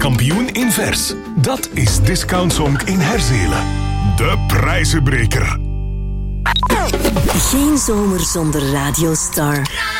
wereldkampioen in vers. Dat is Discount Zonk in Herzelen. De prijzenbreker. Geen zomer zonder Radio Star.